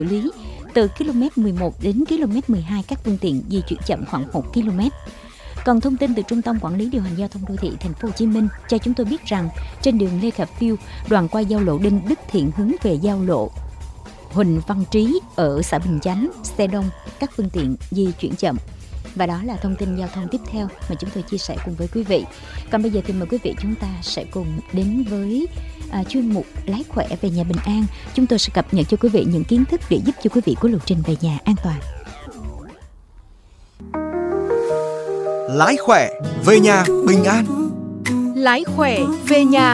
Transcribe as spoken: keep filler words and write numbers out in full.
lý. Từ ki lô mét mười một đến ki lô mét mười hai, các phương tiện di chuyển chậm khoảng một ki lô mét. Còn thông tin từ Trung tâm Quản lý điều hành giao thông đô thị Thành phố Hồ Chí Minh cho chúng tôi biết rằng trên đường Lê Khả Phiêu, đoạn qua giao lộ Đinh Đức Thiện hướng về giao lộ Huỳnh Văn Trí ở xã Bình Chánh, xe đông, các phương tiện di chuyển chậm. Và đó là thông tin giao thông tiếp theo mà chúng tôi chia sẻ cùng với quý vị. Còn bây giờ thì mời quý vị chúng ta sẽ cùng đến với à, chuyên mục Lái khỏe về nhà bình an. Chúng tôi sẽ cập nhật cho quý vị những kiến thức để giúp cho quý vị có lộ trình về nhà an toàn. Lái khỏe về nhà bình an. Lái khỏe về nhà